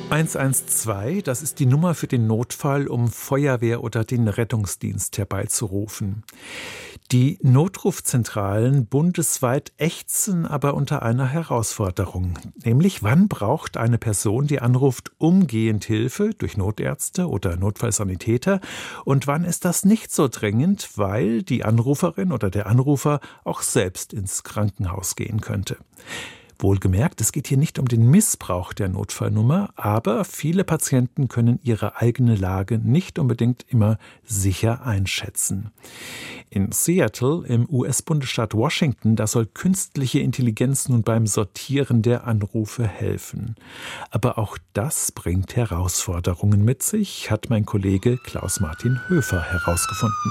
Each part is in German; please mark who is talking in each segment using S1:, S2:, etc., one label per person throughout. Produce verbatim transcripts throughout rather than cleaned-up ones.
S1: eins eins zwei, das ist die Nummer für den Notfall, um Feuerwehr oder den Rettungsdienst herbeizurufen. Die Notrufzentralen bundesweit ächzen aber unter einer Herausforderung. Nämlich, wann braucht eine Person, die anruft, umgehend Hilfe durch Notärzte oder Notfallsanitäter und wann ist das nicht so dringend, weil die Anruferin oder der Anrufer auch selbst ins Krankenhaus gehen könnte. Wohlgemerkt, es geht hier nicht um den Missbrauch der Notfallnummer, aber viele Patienten können ihre eigene Lage nicht unbedingt immer sicher einschätzen. In Seattle im U S-Bundesstaat Washington, da soll künstliche Intelligenz nun beim Sortieren der Anrufe helfen. Aber auch das bringt Herausforderungen mit sich, hat mein Kollege Klaus-Martin Höfer herausgefunden.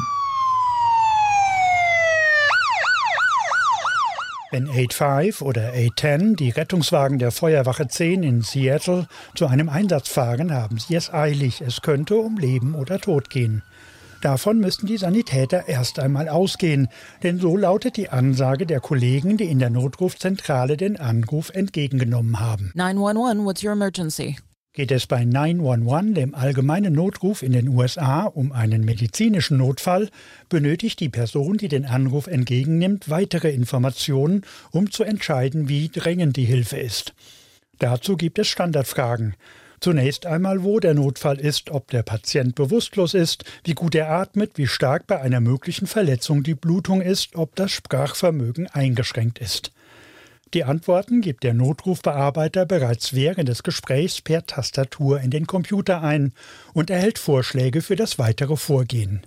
S2: Wenn acht fünf oder acht zehn, die Rettungswagen der Feuerwache zehn in Seattle, zu einem Einsatz fahren, haben sie es eilig. Es könnte um Leben oder Tod gehen. Davon müssen die Sanitäter erst einmal ausgehen, denn so lautet die Ansage der Kollegen, die in der Notrufzentrale den Anruf entgegengenommen haben.
S3: nine one one, what's your emergency?
S2: Geht es bei neun eins eins, dem allgemeinen Notruf in den U S A, um einen medizinischen Notfall, benötigt die Person, die den Anruf entgegennimmt, weitere Informationen, um zu entscheiden, wie dringend die Hilfe ist. Dazu gibt es Standardfragen. Zunächst einmal, wo der Notfall ist, ob der Patient bewusstlos ist, wie gut er atmet, wie stark bei einer möglichen Verletzung die Blutung ist, ob das Sprachvermögen eingeschränkt ist. Die Antworten gibt der Notrufbearbeiter bereits während des Gesprächs per Tastatur in den Computer ein und erhält Vorschläge für das weitere Vorgehen.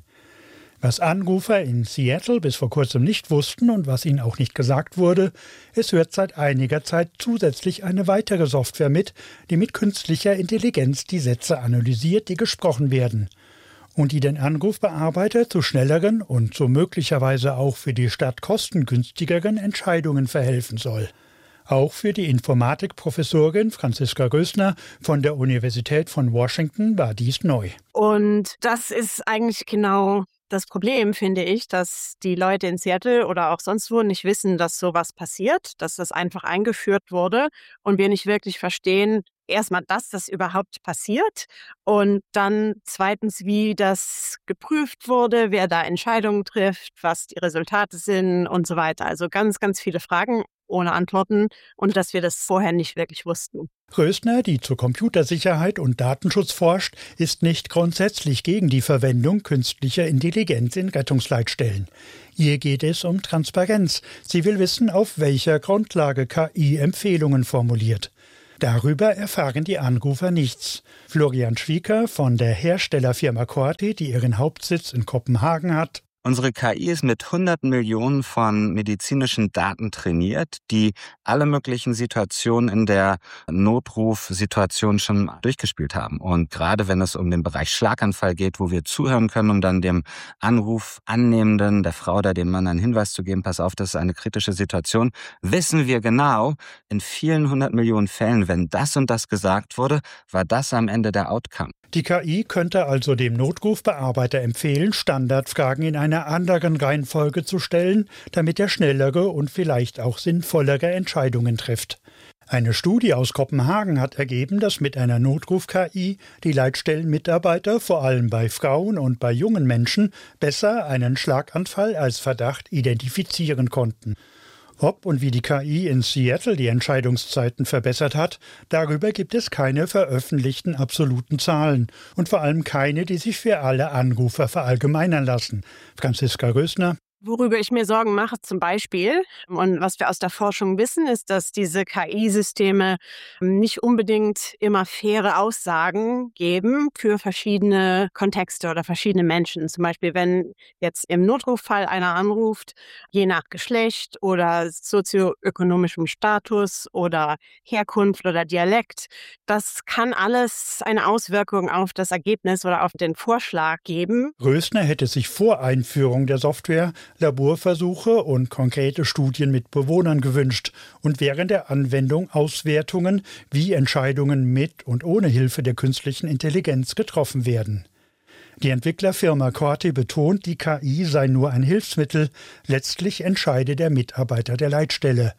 S2: Was Anrufer in Seattle bis vor kurzem nicht wussten und was ihnen auch nicht gesagt wurde, es hört seit einiger Zeit zusätzlich eine weitere Software mit, die mit künstlicher Intelligenz die Sätze analysiert, die gesprochen werden, und die den Anrufbearbeiter zu schnelleren und so möglicherweise auch für die Stadt kostengünstigeren Entscheidungen verhelfen soll. Auch für die Informatikprofessorin Franziska Rösner von der Universität von Washington war dies neu.
S4: Und das ist eigentlich genau das Problem, finde ich, dass die Leute in Seattle oder auch sonst wo nicht wissen, dass sowas passiert, dass das einfach eingeführt wurde und wir nicht wirklich verstehen, erstmal, dass das überhaupt passiert und dann zweitens, wie das geprüft wurde, wer da Entscheidungen trifft, was die Resultate sind und so weiter. Also ganz, ganz viele Fragen ohne Antworten und dass wir das vorher nicht wirklich wussten.
S2: Rösner, die zur Computersicherheit und Datenschutz forscht, ist nicht grundsätzlich gegen die Verwendung künstlicher Intelligenz in Rettungsleitstellen. Ihr geht es um Transparenz. Sie will wissen, auf welcher Grundlage K I Empfehlungen formuliert. Darüber erfahren die Anrufer nichts. Florian Schwieker von der Herstellerfirma Corti, die ihren Hauptsitz in Kopenhagen hat.
S5: Unsere K I ist mit hunderten Millionen von medizinischen Daten trainiert, die alle möglichen Situationen in der Notrufsituation schon durchgespielt haben. Und gerade wenn es um den Bereich Schlaganfall geht, wo wir zuhören können, um dann dem Anrufannehmenden, der Frau oder dem Mann einen Hinweis zu geben, pass auf, das ist eine kritische Situation, wissen wir genau, in vielen hundert Millionen Fällen, wenn das und das gesagt wurde, war das am Ende der Outcome.
S2: Die K I könnte also dem Notrufbearbeiter empfehlen, Standardfragen in einer anderen Reihenfolge zu stellen, damit er schnellere und vielleicht auch sinnvollere Entscheidungen trifft. Eine Studie aus Kopenhagen hat ergeben, dass mit einer Notruf-K I die Leitstellenmitarbeiter vor allem bei Frauen und bei jungen Menschen besser einen Schlaganfall als Verdacht identifizieren konnten. Ob und wie die K I in Seattle die Entscheidungszeiten verbessert hat, darüber gibt es keine veröffentlichten absoluten Zahlen und vor allem keine, die sich für alle Anrufer verallgemeinern lassen. Franziska Rösner.
S4: Worüber ich mir Sorgen mache zum Beispiel und was wir aus der Forschung wissen, ist, dass diese K I-Systeme nicht unbedingt immer faire Aussagen geben für verschiedene Kontexte oder verschiedene Menschen. Zum Beispiel, wenn jetzt im Notrufall einer anruft, je nach Geschlecht oder sozioökonomischem Status oder Herkunft oder Dialekt, das kann alles eine Auswirkung auf das Ergebnis oder auf den Vorschlag geben.
S2: Rösner hätte sich vor Einführung der Software Laborversuche und konkrete Studien mit Bewohnern gewünscht und während der Anwendung Auswertungen, wie Entscheidungen mit und ohne Hilfe der künstlichen Intelligenz getroffen werden. Die Entwicklerfirma Corti betont, die K I sei nur ein Hilfsmittel, letztlich entscheide der Mitarbeiter der Leitstelle.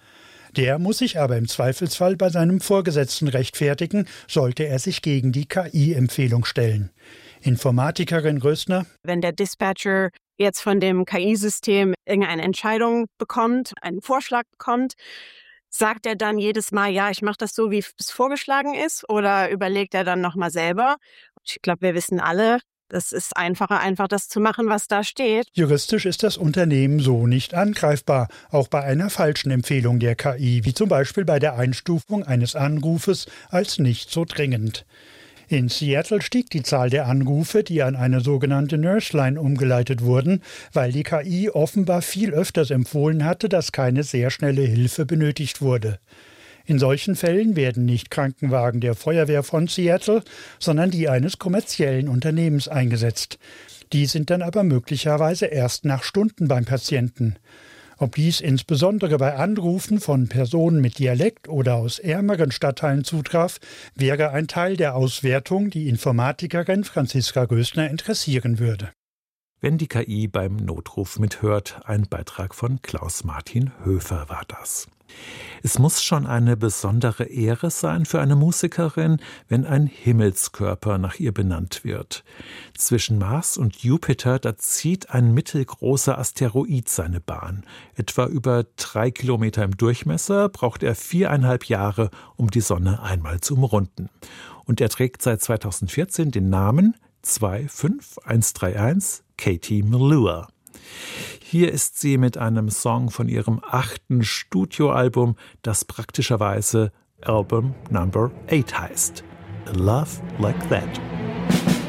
S2: Der muss sich aber im Zweifelsfall bei seinem Vorgesetzten rechtfertigen, sollte er sich gegen die K I-Empfehlung stellen. Informatikerin Rösner:
S4: Wenn der Dispatcher jetzt von dem K I-System irgendeine Entscheidung bekommt, einen Vorschlag bekommt, sagt er dann jedes Mal, ja, ich mache das so, wie es vorgeschlagen ist, oder überlegt er dann nochmal selber? Ich glaube, wir wissen alle, das ist einfacher, einfach das zu machen, was da steht.
S2: Juristisch ist das Unternehmen so nicht angreifbar, auch bei einer falschen Empfehlung der K I, wie zum Beispiel bei der Einstufung eines Anrufes als nicht so dringend. In Seattle stieg die Zahl der Anrufe, die an eine sogenannte Nurse-Line umgeleitet wurden, weil die K I offenbar viel öfters empfohlen hatte, dass keine sehr schnelle Hilfe benötigt wurde. In solchen Fällen werden nicht Krankenwagen der Feuerwehr von Seattle, sondern die eines kommerziellen Unternehmens eingesetzt. Die sind dann aber möglicherweise erst nach Stunden beim Patienten. Ob dies insbesondere bei Anrufen von Personen mit Dialekt oder aus ärmeren Stadtteilen zutraf, wäre ein Teil der Auswertung, die Informatikerin Franziska Rösner interessieren würde.
S1: Wenn die K I beim Notruf mithört, ein Beitrag von Klaus-Martin Höfer war das. Es muss schon eine besondere Ehre sein für eine Musikerin, wenn ein Himmelskörper nach ihr benannt wird. Zwischen Mars und Jupiter, da zieht ein mittelgroßer Asteroid seine Bahn. Etwa über drei Kilometer im Durchmesser, braucht er viereinhalb Jahre, um die Sonne einmal zu umrunden. Und er trägt seit zweitausendvierzehn den Namen zwei fünf eins drei eins Katie Melua. Hier ist sie mit einem Song von ihrem achten Studioalbum, das praktischerweise Album Number eight heißt. A Love Like That.